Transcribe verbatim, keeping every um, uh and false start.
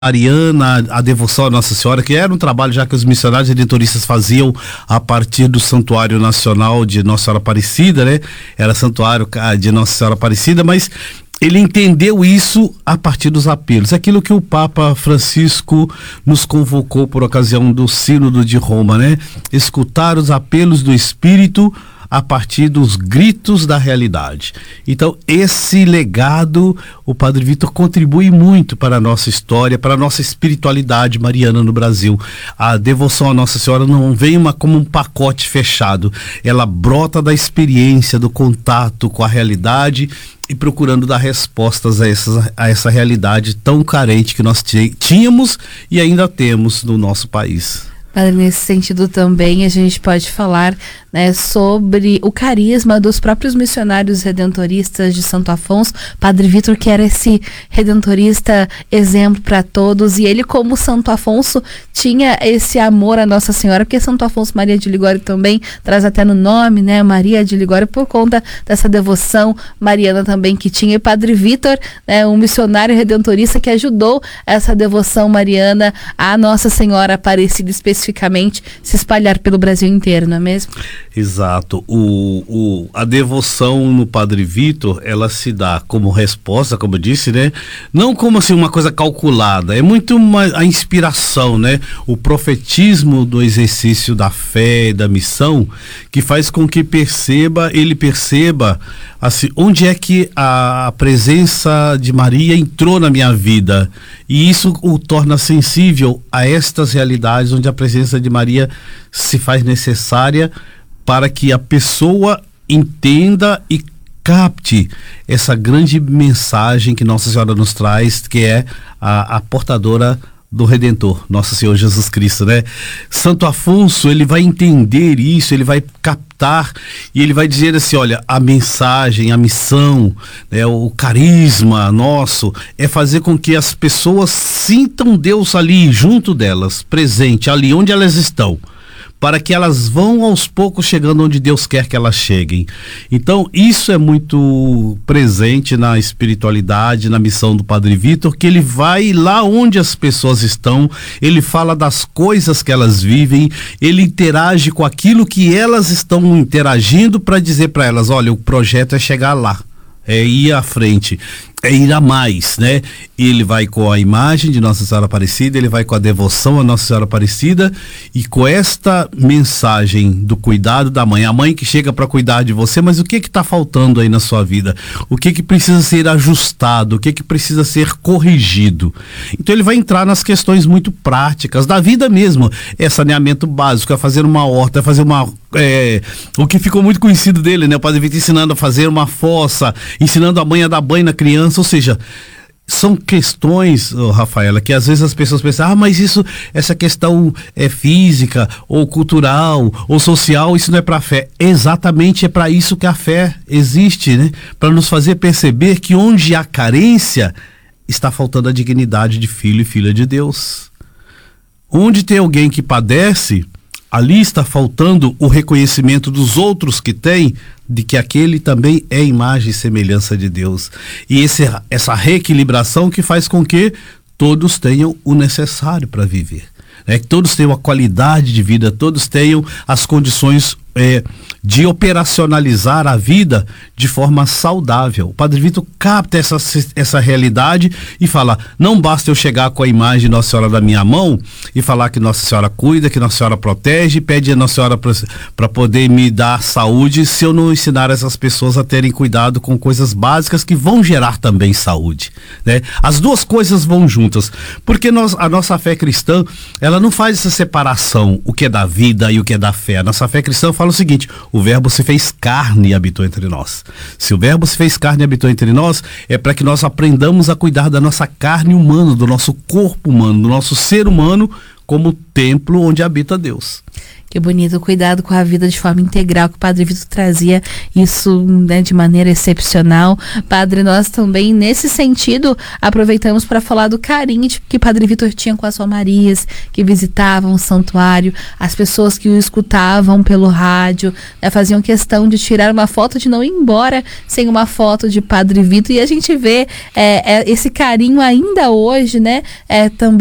Mariana, a devoção à Nossa Senhora, que era um trabalho já que os missionários redentoristas faziam a partir do Santuário Nacional de Nossa Senhora Aparecida, né? Era Santuário de Nossa Senhora Aparecida, mas ele entendeu isso a partir dos apelos. Aquilo que o Papa Francisco nos convocou por ocasião do Sínodo de Roma, né? Escutar os apelos do Espírito a partir dos gritos da realidade. Então, esse legado, o Padre Vitor contribui muito para a nossa história, para a nossa espiritualidade mariana no Brasil. A devoção à Nossa Senhora não vem uma, como um pacote fechado. Ela brota da experiência, do contato com a realidade e procurando dar respostas a essa, a essa realidade tão carente que nós tínhamos e ainda temos no nosso país. Padre, nesse sentido também a gente pode falar, né, sobre o carisma dos próprios missionários redentoristas de Santo Afonso. Padre Vitor, que era esse redentorista exemplo para todos, e ele, como Santo Afonso, tinha esse amor à Nossa Senhora, porque Santo Afonso Maria de Ligório também traz até no nome, né, Maria de Ligório, por conta dessa devoção mariana também que tinha. E Padre Vitor, né, um missionário redentorista que ajudou essa devoção mariana à Nossa Senhora Aparecida especificamente se espalhar pelo Brasil inteiro, não é mesmo? Exato. O, o, a devoção no Padre Vitor, ela se dá como resposta, como eu disse, né? Não como assim uma coisa calculada, é muito uma, a inspiração, né? O profetismo do exercício da fé e da missão, que faz com que perceba, ele perceba assim, onde é que a presença de Maria entrou na minha vida, e isso o torna sensível a estas realidades onde a presença de Maria se faz necessária para que a pessoa entenda e capte essa grande mensagem que Nossa Senhora nos traz, que é a, a portadora do Redentor, Nosso Senhor Jesus Cristo, né? Santo Afonso, ele vai entender isso, ele vai captar e ele vai dizer assim, olha, a mensagem, a missão, né, o carisma nosso é fazer com que as pessoas sintam Deus ali junto delas, presente, ali onde elas estão, para que elas vão aos poucos chegando onde Deus quer que elas cheguem. Então, isso é muito presente na espiritualidade, na missão do Padre Vitor, que ele vai lá onde as pessoas estão, ele fala das coisas que elas vivem, ele interage com aquilo que elas estão interagindo para dizer para elas, olha, o projeto é chegar lá, é ir à frente, é ir a mais, né? Ele vai com a imagem de Nossa Senhora Aparecida, ele vai com a devoção a Nossa Senhora Aparecida, e com esta mensagem do cuidado da mãe, a mãe que chega para cuidar de você, mas o que que está faltando aí na sua vida? O que que precisa ser ajustado? O que que precisa ser corrigido? Então ele vai entrar nas questões muito práticas da vida mesmo, é saneamento básico, é fazer uma horta, é fazer uma... É, o que ficou muito conhecido dele, né? O Padre Vitor ensinando a fazer uma fossa, ensinando a mãe a dar banho na criança. Ou seja, são questões, oh, Rafaela, que às vezes as pessoas pensam, ah, mas isso, essa questão é física, ou cultural, ou social, isso não é para a fé. Exatamente, é para isso que a fé existe, né? Para nos fazer perceber que onde há carência, está faltando a dignidade de filho e filha de Deus. Onde tem alguém que padece, ali está faltando o reconhecimento dos outros que têm, de que aquele também é imagem e semelhança de Deus. E esse, essa reequilibração que faz com que todos tenham o necessário para viver. É, que todos tenham a qualidade de vida, todos tenham as condições é, de operacionalizar a vida de forma saudável. O Padre Vitor capta essa, essa realidade e fala, não basta eu chegar com a imagem de Nossa Senhora da minha mão e falar que Nossa Senhora cuida, que Nossa Senhora protege, pede a Nossa Senhora para poder me dar saúde, se eu não ensinar essas pessoas a terem cuidado com coisas básicas que vão gerar também saúde, né? As duas coisas vão juntas, porque nós, a nossa fé cristã, ela não faz essa separação, o que é da vida e o que é da fé. A nossa fé cristã fala o seguinte, o verbo se fez carne e habitou entre nós. Se o verbo se fez carne e habitou entre nós, é para que nós aprendamos a cuidar da nossa carne humana, do nosso corpo humano, do nosso ser humano, como templo onde habita Deus. Que bonito, cuidado com a vida de forma integral, que o Padre Vitor trazia isso, né, de maneira excepcional. Padre, nós também, nesse sentido, aproveitamos para falar do carinho que Padre Vitor tinha com as romarias, que visitavam o santuário, as pessoas que o escutavam pelo rádio, né, faziam questão de tirar uma foto, de não ir embora sem uma foto de Padre Vitor, e a gente vê é, é, esse carinho ainda hoje, né, é, também